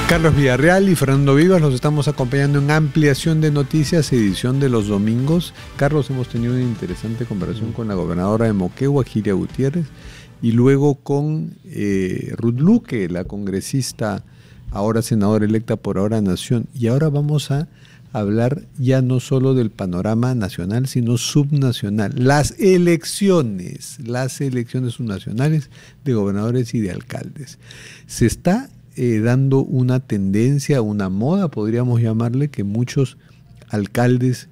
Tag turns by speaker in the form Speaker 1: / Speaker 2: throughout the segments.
Speaker 1: Carlos Villarreal y Fernando Vivas los estamos acompañando en Ampliación de Noticias, edición de los domingos. Carlos, hemos tenido una interesante conversación con la gobernadora de Moquegua, Giria Gutiérrez, y luego con Ruth Luque, la congresista, ahora senadora electa por Ahora Nación. Y ahora vamos a hablar ya no solo del panorama nacional, sino subnacional. Las elecciones subnacionales de gobernadores y de alcaldes. Se está dando una tendencia, una moda, podríamos llamarle, que muchos alcaldes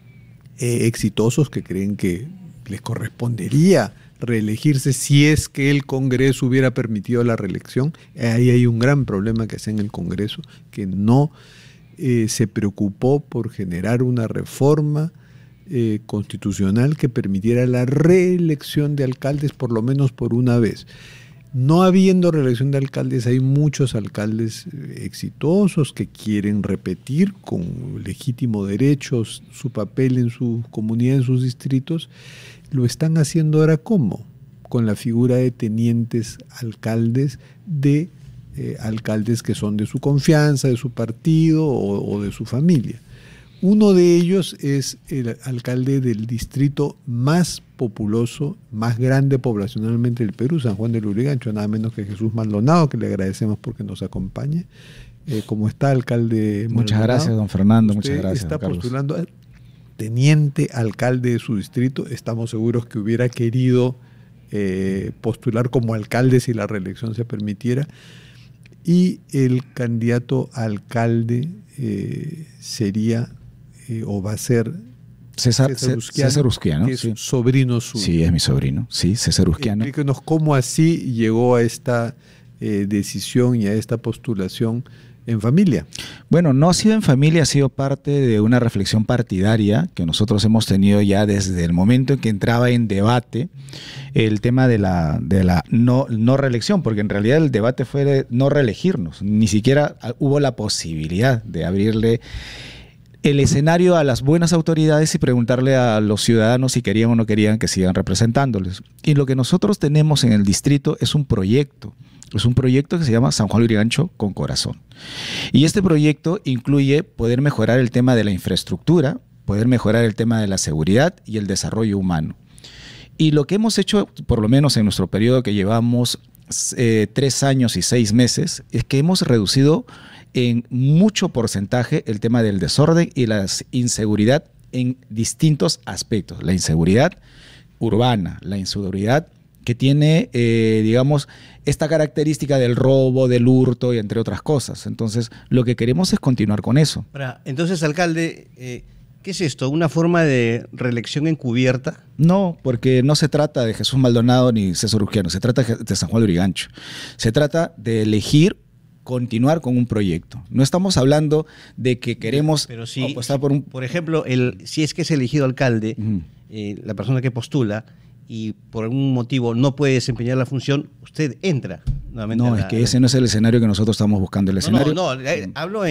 Speaker 1: exitosos que creen que les correspondería reelegirse si es que el Congreso hubiera permitido la reelección. Ahí hay un gran problema que hace en el Congreso, que no se preocupó por generar una reforma constitucional que permitiera la reelección de alcaldes por lo menos por una vez. No habiendo reelección de alcaldes, hay muchos alcaldes exitosos que quieren repetir con legítimo derecho su papel en su comunidad, en sus distritos. Lo están haciendo ahora ¿cómo? Con la figura de tenientes alcaldes, de alcaldes que son de su confianza, de su partido o de su familia. Uno de ellos es el alcalde del distrito más populoso, más grande poblacionalmente del Perú, San Juan de Lurigancho, nada menos que Jesús Maldonado, que le agradecemos porque nos acompañe. ¿Cómo está, alcalde Maldonado?
Speaker 2: Muchas gracias, don Fernando,
Speaker 1: Usted
Speaker 2: muchas gracias,
Speaker 1: está
Speaker 2: Carlos.
Speaker 1: postulando a teniente alcalde de su distrito. Estamos seguros que hubiera querido postular como alcalde si la reelección se permitiera. Y el candidato a alcalde sería o va a ser
Speaker 2: César Usquiano,
Speaker 1: que es sobrino suyo.
Speaker 2: Sí, es mi sobrino, sí, César Usquiano.
Speaker 1: Explíquenos cómo así llegó a esta decisión y a esta postulación en familia.
Speaker 2: Bueno, no ha sido en familia, ha sido parte de una reflexión partidaria que nosotros hemos tenido ya desde el momento en que entraba en debate el tema de la no reelección, porque en realidad el debate fue de no reelegirnos, ni siquiera hubo la posibilidad de abrirle el escenario a las buenas autoridades y preguntarle a los ciudadanos si querían o no querían que sigan representándoles. Y lo que nosotros tenemos en el distrito es un proyecto. Es un proyecto que se llama San Juan de Lurigancho con Corazón. Y este proyecto incluye poder mejorar el tema de la infraestructura, poder mejorar el tema de la seguridad y el desarrollo humano. Y lo que hemos hecho, por lo menos en nuestro periodo que llevamos 3 años y 6 meses, es que hemos reducido en mucho porcentaje el tema del desorden y la inseguridad en distintos aspectos. La inseguridad urbana, la inseguridad que tiene, digamos, esta característica del robo, del hurto y entre otras cosas. Entonces, lo que queremos es continuar con eso.
Speaker 3: Entonces, alcalde, ¿qué es esto? ¿Una forma de reelección encubierta?
Speaker 2: No, porque no se trata de Jesús Maldonado ni César Usquiano, se trata de San Juan de Lurigancho. Se trata de elegir continuar con un proyecto. No estamos hablando de que queremos apostar por un...
Speaker 3: Por ejemplo, si es que es elegido alcalde, la persona que postula, y por algún motivo no puede desempeñar la función, usted entra nuevamente.
Speaker 2: No, es que ese no es el escenario que nosotros estamos buscando. El escenario...
Speaker 3: No, hablo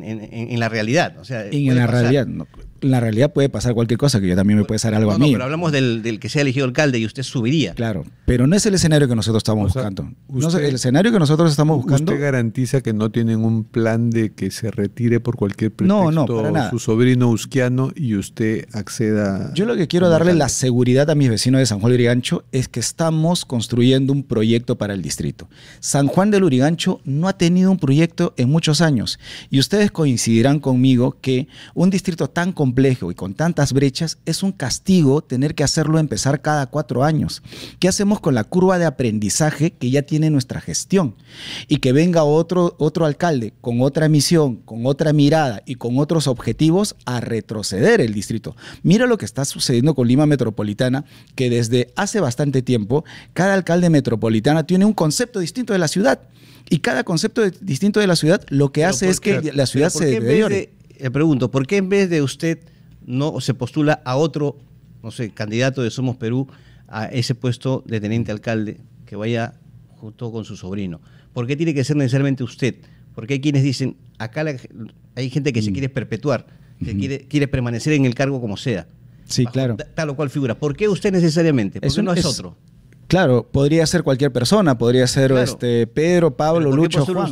Speaker 3: en la realidad. O sea,
Speaker 2: en la realidad, no. En la realidad puede pasar cualquier cosa, que yo también me puede pasar algo a mí.
Speaker 3: No, pero hablamos del que sea elegido alcalde y usted subiría.
Speaker 2: Claro, pero no es el escenario que nosotros estamos buscando. El escenario que nosotros estamos buscando...
Speaker 1: ¿Usted garantiza que no tienen un plan de que se retire por cualquier pretexto
Speaker 2: no, para nada.
Speaker 1: Su sobrino Usquiano y usted acceda?
Speaker 2: Yo lo que quiero darle la seguridad a mis vecinos de San Juan de Lurigancho es que estamos construyendo un proyecto para el distrito. San Juan de Lurigancho no ha tenido un proyecto en muchos años y ustedes coincidirán conmigo que un distrito tan complejo y con tantas brechas es un castigo tener que hacerlo empezar cada 4 años. ¿Qué hacemos con la curva de aprendizaje que ya tiene nuestra gestión? Y que venga otro alcalde con otra misión, con otra mirada y con otros objetivos a retroceder el distrito. Mira lo que está sucediendo con Lima Metropolitana, que desde hace bastante tiempo cada alcalde metropolitana tiene un concepto distinto de la ciudad. Y cada concepto distinto de la ciudad lo que hace es que la ciudad se deteriore.
Speaker 3: Le pregunto, ¿por qué en vez de usted no se postula a otro, no sé, candidato de Somos Perú a ese puesto de teniente alcalde que vaya junto con su sobrino? ¿Por qué tiene que ser necesariamente usted? Porque hay quienes dicen, acá hay gente que se quiere perpetuar, que quiere permanecer en el cargo como sea.
Speaker 2: Sí, claro.
Speaker 3: Tal o cual figura. ¿Por qué usted necesariamente? ¿Por qué no es otro?
Speaker 2: Claro, podría ser cualquier persona, podría ser Pedro, Pablo, Lucho, Juan.
Speaker 3: Usted?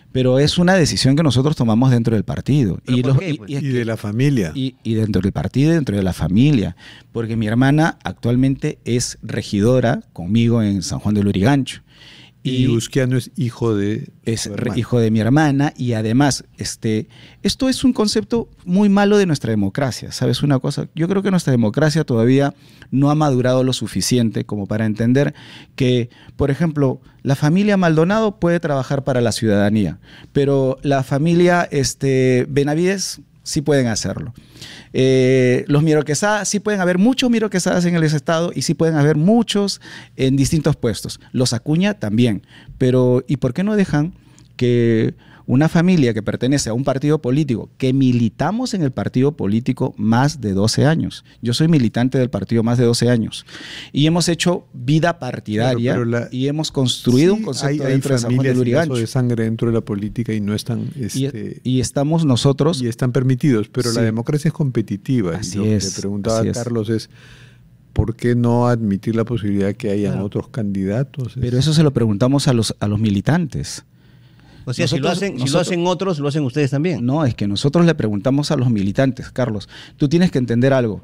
Speaker 2: pero es una decisión que nosotros tomamos dentro del partido.
Speaker 3: ¿Pero por qué, pues?
Speaker 1: Y de la familia.
Speaker 2: Y dentro del partido y dentro de la familia, porque mi hermana actualmente es regidora conmigo en San Juan del Lurigancho.
Speaker 1: Y Usquiano es hijo de
Speaker 2: hijo de mi hermana, y además esto es un concepto muy malo de nuestra democracia. ¿Sabes una cosa? Yo creo que nuestra democracia todavía no ha madurado lo suficiente como para entender que, por ejemplo, la familia Maldonado puede trabajar para la ciudadanía, pero la familia Benavides sí pueden hacerlo. Los Miro Quesada, sí pueden haber muchos Miro Quesadas en el estado y sí pueden haber muchos en distintos puestos. Los Acuña también. Pero ¿y por qué no dejan que una familia que pertenece a un partido político, que militamos en el partido político más de 12 años? Yo soy militante del partido más de 12 años. Y hemos hecho vida partidaria, y hemos construido un concepto dentro de San Juan del Lurigancho.
Speaker 1: De sangre dentro de la política y no están...
Speaker 2: y estamos nosotros...
Speaker 1: Y están permitidos, pero la democracia es competitiva.
Speaker 2: Así
Speaker 1: y lo
Speaker 2: es,
Speaker 1: que preguntaba Carlos es... ¿Por qué no admitir la posibilidad que hayan otros candidatos?
Speaker 2: Pero eso se lo preguntamos a los militantes.
Speaker 3: O sea, si lo hacen otros, lo hacen ustedes también.
Speaker 2: No, es que nosotros le preguntamos a los militantes, Carlos. Tú tienes que entender algo.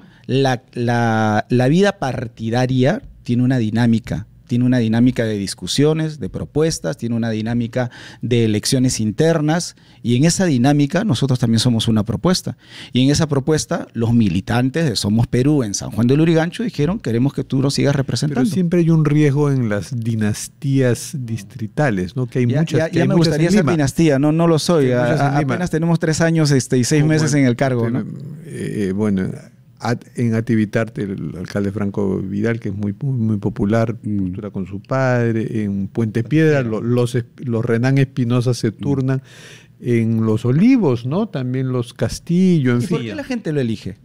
Speaker 2: La vida partidaria tiene una dinámica. Tiene una dinámica de discusiones, de propuestas, tiene una dinámica de elecciones internas, y en esa dinámica nosotros también somos una propuesta. Y en esa propuesta los militantes de Somos Perú en San Juan del Lurigancho dijeron: queremos que tú nos sigas representando.
Speaker 1: Pero siempre hay un riesgo en las dinastías distritales, ¿no? Que hay muchas.
Speaker 2: Ya me gustaría ser dinastía, no lo soy. Apenas tenemos 3 años y 6 meses en el cargo, ¿no?
Speaker 1: Bueno, en Ativitarte, el alcalde Franco Vidal, que es muy popular, postura con su padre. En Puente Piedra, los Renán Espinosa se turnan. En Los Olivos, ¿no? También los Castillo, en fin.
Speaker 2: ¿Por qué la gente lo elige?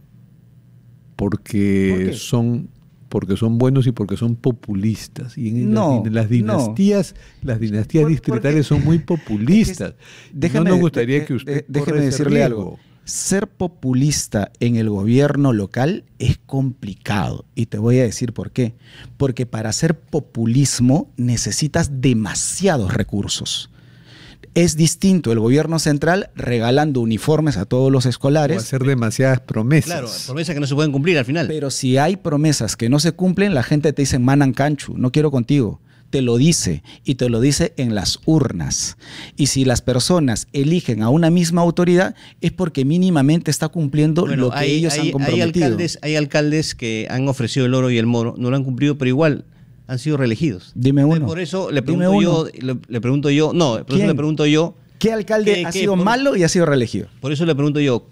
Speaker 1: Porque son buenos y porque son populistas. Y las dinastías distritales son muy populistas. No nos gustaría que usted
Speaker 2: déjeme decirle algo. Ser populista en el gobierno local es complicado, y te voy a decir por qué. Porque para hacer populismo necesitas demasiados recursos. Es distinto el gobierno central regalando uniformes a todos los escolares.
Speaker 1: O hacer demasiadas promesas.
Speaker 3: Claro, promesas que no se pueden cumplir al final.
Speaker 2: Pero si hay promesas que no se cumplen, la gente te dice: manan canchu, no quiero contigo. Te lo dice, y te lo dice en las urnas. Y si las personas eligen a una misma autoridad, es porque mínimamente está cumpliendo lo que ellos han comprometido.
Speaker 3: Hay alcaldes que han ofrecido el oro y el moro, no lo han cumplido, pero igual han sido reelegidos.
Speaker 2: Dime uno.
Speaker 3: Por eso le pregunto yo,
Speaker 2: ¿qué alcalde ha sido malo y ha sido reelegido?
Speaker 3: Por eso le pregunto yo,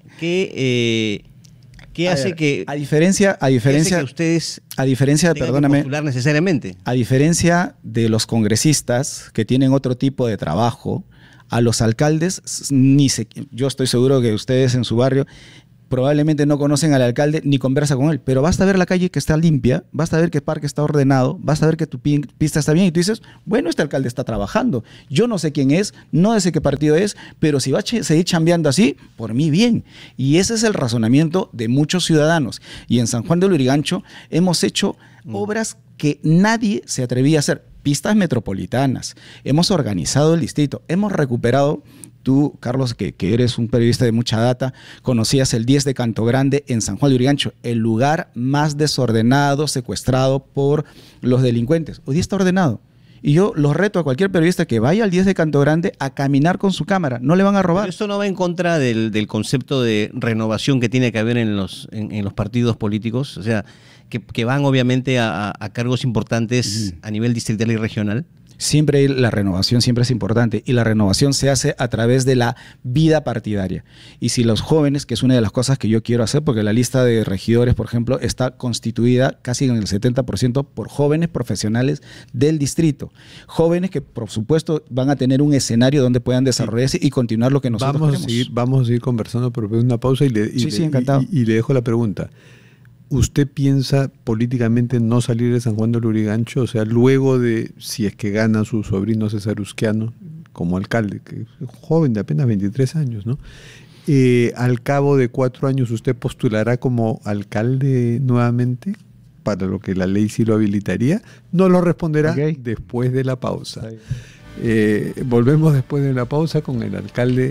Speaker 3: ¿qué hace que
Speaker 2: a diferencia que
Speaker 3: ustedes
Speaker 2: perdóname,
Speaker 3: postular necesariamente?
Speaker 2: A diferencia de los congresistas que tienen otro tipo de trabajo, a los alcaldes yo estoy seguro que ustedes en su barrio probablemente no conocen al alcalde ni conversan con él, pero basta ver la calle que está limpia, basta ver que el parque está ordenado, basta ver que tu pista está bien, y tú dices: bueno, este alcalde está trabajando. Yo no sé quién es, no sé qué partido es, pero si va a seguir chambeando así, por mí bien. Y ese es el razonamiento de muchos ciudadanos. Y en San Juan del Lurigancho hemos hecho obras que nadie se atrevía a hacer. Pistas metropolitanas, hemos organizado el distrito, hemos recuperado. Tú, Carlos, que eres un periodista de mucha data, conocías el 10 de Canto Grande en San Juan de Lurigancho, el lugar más desordenado, secuestrado por los delincuentes. Hoy día está ordenado. Y yo los reto a cualquier periodista que vaya al 10 de Canto Grande a caminar con su cámara. No le van a robar.
Speaker 3: Pero esto no va en contra del concepto de renovación que tiene que haber en los partidos políticos, o sea, que van obviamente a cargos importantes a nivel distrital y regional.
Speaker 2: Siempre la renovación siempre es importante, y la renovación se hace a través de la vida partidaria. Y si los jóvenes, que es una de las cosas que yo quiero hacer, porque la lista de regidores, por ejemplo, está constituida casi en el 70% por jóvenes profesionales del distrito. Jóvenes que, por supuesto, van a tener un escenario donde puedan desarrollarse y continuar lo que nosotros queremos.
Speaker 1: Vamos a seguir conversando, pero una pausa y le dejo la pregunta. ¿Usted piensa políticamente no salir de San Juan del Lurigancho? O sea, luego de, si es que gana su sobrino César Usquiano como alcalde, que es joven de apenas 23 años, ¿no? Al cabo de 4 años, ¿usted postulará como alcalde nuevamente? Para lo que la ley sí lo habilitaría. No lo responderá después de la pausa. Volvemos después de la pausa con el alcalde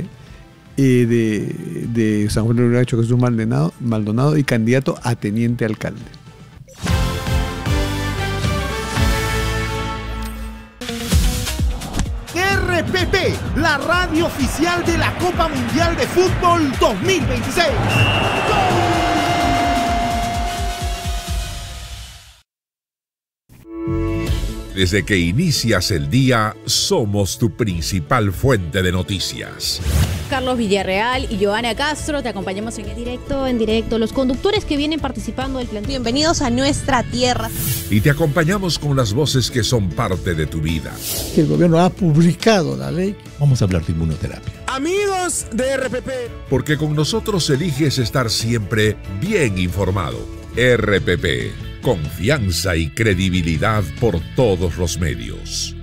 Speaker 1: de San Juan del Urigancho, Jesús Maldonado, y candidato a teniente alcalde.
Speaker 4: RPP, la radio oficial de la Copa Mundial de Fútbol 2026.
Speaker 5: Desde que inicias el día, somos tu principal fuente de noticias.
Speaker 6: Carlos Villarreal y Joana Castro, te acompañamos en directo, los conductores que vienen participando del plan.
Speaker 7: Bienvenidos a nuestra tierra.
Speaker 5: Y te acompañamos con las voces que son parte de tu vida.
Speaker 8: El gobierno ha publicado la ley.
Speaker 9: Vamos a hablar de inmunoterapia.
Speaker 4: Amigos de RPP.
Speaker 5: Porque con nosotros eliges estar siempre bien informado. RPP, confianza y credibilidad por todos los medios.